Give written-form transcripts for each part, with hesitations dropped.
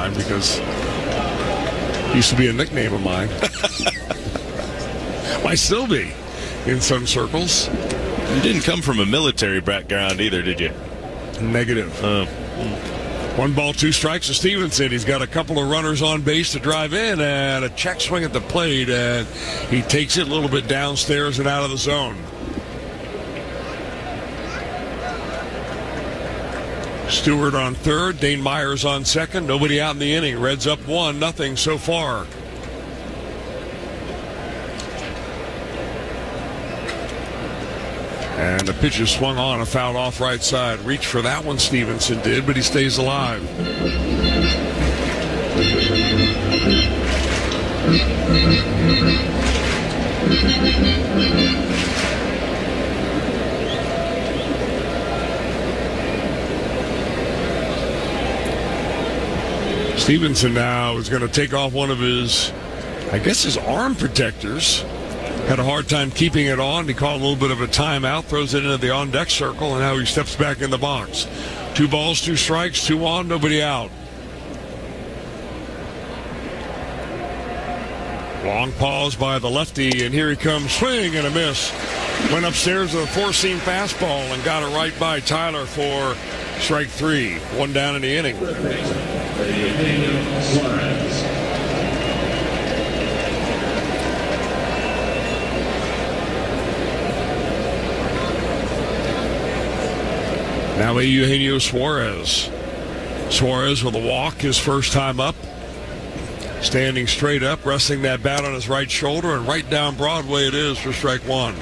time because it used to be a nickname of mine. Might still be in some circles. You didn't come from a military background either, did you? Negative. 1 ball, 2 strikes to Stevenson. He's got a couple of runners on base to drive in and a check swing at the plate, and he takes it a little bit downstairs and out of the zone. Stewart on third, Dane Myers on second. Nobody out in the inning. Reds up 1-0 so far. And the pitch is swung on, a foul off right side. Reach for that one, Stevenson did, but he stays alive. Stevenson now is going to take off one of his, I guess, his arm protectors. Had a hard time keeping it on. He called a little bit of a timeout, throws it into the on-deck circle, and now he steps back in the box. 2 balls, 2 strikes, 2 on, nobody out. Long pause by the lefty, and here he comes, swing and a miss. Went upstairs with a 4-seam fastball and got it right by Tyler for strike 3. 1 down in the inning. Now Eugenio Suarez. Suarez with a walk, his first time up. Standing straight up, resting that bat on his right shoulder, and right down Broadway it is for strike 1.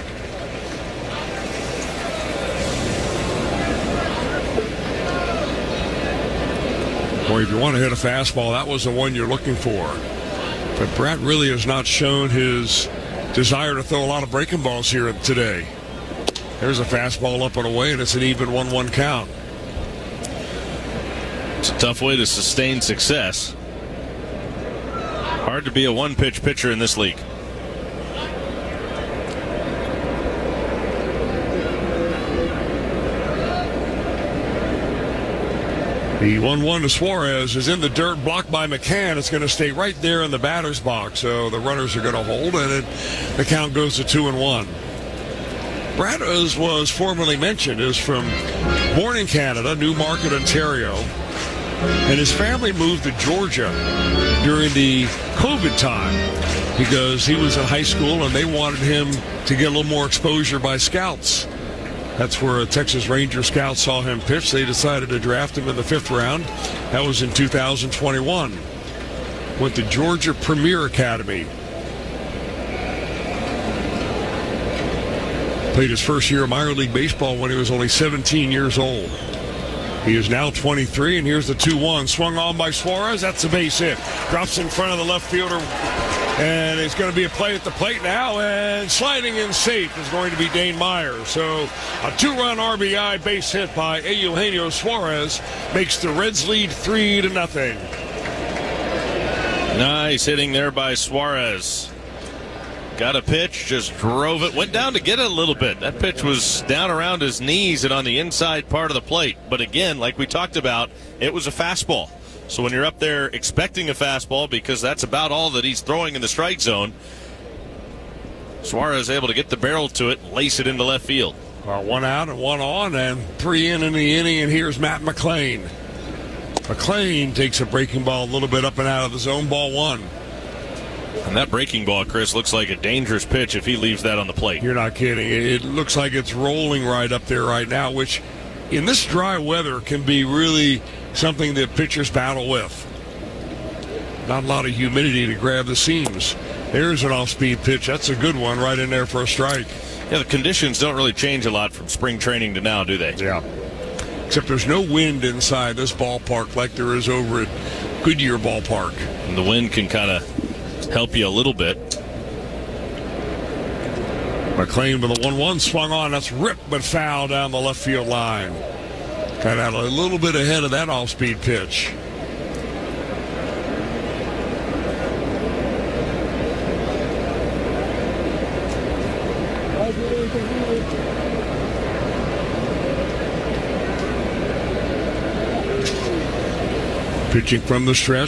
Boy, if you want to hit a fastball, that was the one you're looking for. But Brett really has not shown his desire to throw a lot of breaking balls here today. There's a fastball up and away, and it's an even 1-1 count. It's a tough way to sustain success. Hard to be a one-pitch pitcher in this league. The 1-1 to Suarez is in the dirt, blocked by McCann. It's going to stay right there in the batter's box, so the runners are going to hold, and the count goes to 2-1. Brad, as was formerly mentioned, is born in Canada, Newmarket, Ontario, and his family moved to Georgia during the COVID time because he was in high school and they wanted him to get a little more exposure by scouts. That's where a Texas Ranger scout saw him pitch. They decided to draft him in the 5th round. That was in 2021. Went to Georgia Premier Academy. Played his first year of minor league baseball when he was only 17 years old. He is now 23, and here's the 2-1. Swung on by Suarez. That's a base hit. Drops in front of the left fielder, and it's going to be a play at the plate now, and sliding in safe is going to be Dane Myers. So a 2-run RBI base hit by Eugenio Suarez makes the Reds lead 3-0. Nice hitting there by Suarez. Got a pitch, just drove it, went down to get it a little bit. That pitch was down around his knees and on the inside part of the plate. But again, like we talked about, it was a fastball. So when you're up there expecting a fastball, because that's about all that he's throwing in the strike zone, Suarez able to get the barrel to it, lace it into left field. Well, 1 out and 1 on, and 3 in the inning, and here's Matt McLean. McLean takes a breaking ball a little bit up and out of the zone, ball 1. And that breaking ball, Chris, looks like a dangerous pitch if he leaves that on the plate. You're not kidding. It looks like it's rolling right up there right now, which in this dry weather can be really something that pitchers battle with. Not a lot of humidity to grab the seams. There's an off-speed pitch. That's a good one right in there for a strike. Yeah, the conditions don't really change a lot from spring training to now, do they? Yeah. Except there's no wind inside this ballpark like there is over at Goodyear Ballpark. And the wind can kind of help you a little bit. McLean with a 1-1 swung on. That's ripped but foul down the left field line. Got out a little bit ahead of that off-speed pitch. Pitching from the stretch.